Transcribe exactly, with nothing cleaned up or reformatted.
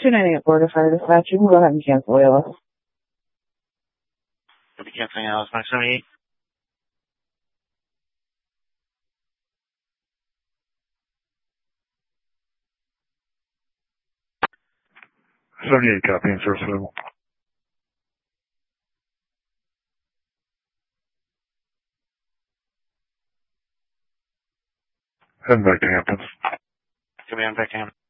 two ninety-eight Florida Fire Dispatch. You can go ahead and cancel A L S. You'll be canceling A L S five seventy-eight. seventy-eight copy and service available. Heading back to Hamptons. Command back to Hamptons.